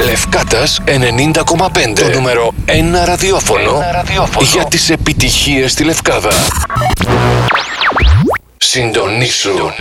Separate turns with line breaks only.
Λευκάτας 90,5. Το νούμερο 1 ραδιόφωνο για τις επιτυχίες στη Λευκάδα. Συντονίσου.